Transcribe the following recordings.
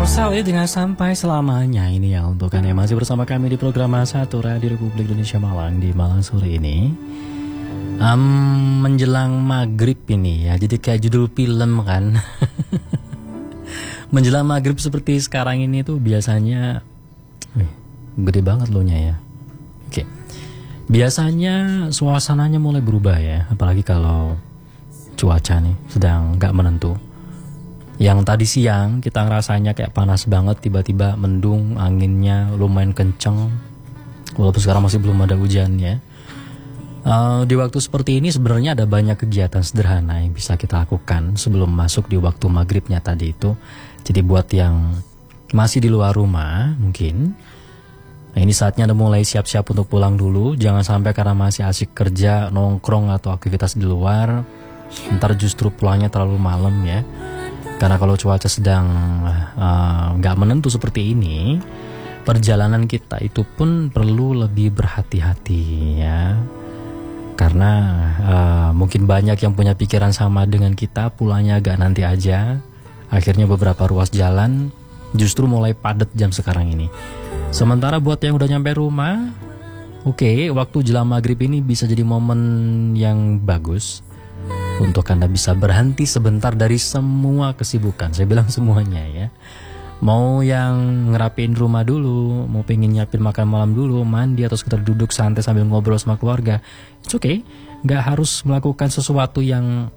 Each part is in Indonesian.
Sally dengan Sampai Selamanya. Ini ya untuk Anda yang masih bersama kami di program Satu Radio Republik Indonesia Malang di Malang sore ini. Menjelang maghrib ini ya, jadi kayak judul film kan. Menjelang maghrib seperti sekarang ini tuh biasanya gede banget lohnya ya. Oke. Biasanya suasananya mulai berubah ya, apalagi kalau cuaca nih sedang gak menentu. Yang tadi siang kita ngerasanya kayak panas banget, tiba-tiba mendung, anginnya lumayan kenceng. Walaupun sekarang masih belum ada hujan ya. Di waktu seperti ini sebenarnya ada banyak kegiatan sederhana yang bisa kita lakukan sebelum masuk di waktu maghribnya tadi itu. Jadi buat yang masih di luar rumah mungkin, nah ini saatnya Anda mulai siap-siap untuk pulang dulu. Jangan sampai karena masih asik kerja, nongkrong atau aktivitas di luar, ntar justru pulangnya terlalu malam ya. Karena kalau cuaca sedang gak menentu seperti ini, perjalanan kita itu pun perlu lebih berhati-hati ya. Karena mungkin banyak yang punya pikiran sama dengan kita, pulangnya agak nanti aja. Akhirnya beberapa ruas jalan justru mulai padat jam sekarang ini. Sementara buat yang udah nyampe rumah, oke, waktu jelang maghrib ini bisa jadi momen yang bagus untuk Anda bisa berhenti sebentar dari semua kesibukan. Saya bilang semuanya ya. Mau yang ngerapiin rumah dulu, mau pengen nyiapin makan malam dulu, mandi atau sekedar duduk santai sambil ngobrol sama keluarga, it's okay. Gak harus melakukan sesuatu yang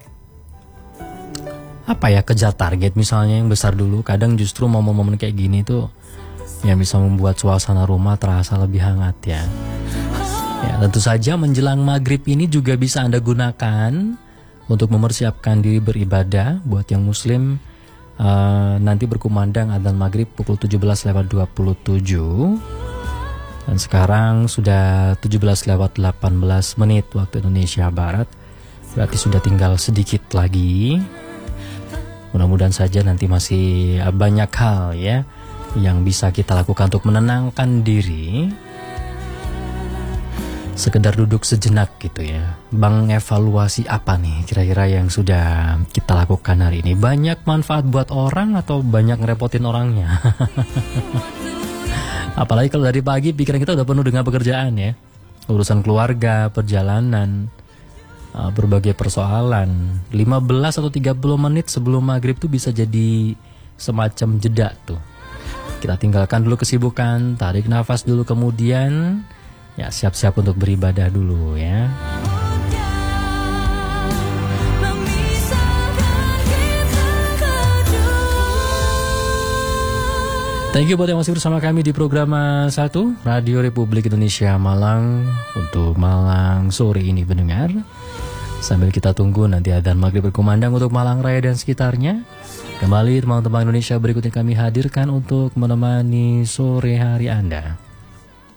kejar target misalnya yang besar dulu. Kadang justru momen-momen kayak gini tuh yang bisa membuat suasana rumah terasa lebih hangat ya. Ya tentu saja menjelang maghrib ini juga bisa Anda gunakan untuk mempersiapkan diri beribadah. Buat yang muslim, nanti berkumandang adzan maghrib pukul 17:27. Dan sekarang sudah 17:18 waktu Indonesia Barat. Berarti sudah tinggal sedikit lagi. Mudah-mudahan saja nanti masih banyak hal ya yang bisa kita lakukan untuk menenangkan diri. Sekedar duduk sejenak gitu ya, mengevaluasi apa nih kira-kira yang sudah kita lakukan hari ini. Banyak manfaat buat orang atau banyak ngerepotin orangnya? Apalagi kalau dari pagi pikiran kita udah penuh dengan pekerjaan ya, urusan keluarga, perjalanan, berbagai persoalan. 15 atau 30 menit sebelum maghrib tuh bisa jadi semacam jeda tuh. Kita tinggalkan dulu kesibukan, tarik nafas dulu, kemudian ya siap-siap untuk beribadah dulu ya. Thank you buat yang masih bersama kami di program 1 Radio Republik Indonesia Malang untuk Malang sore ini pendengar. Sambil kita tunggu nanti adzan maghrib berkumandang untuk Malang Raya dan sekitarnya. Kembali teman-teman Indonesia berikutnya kami hadirkan untuk menemani sore hari Anda.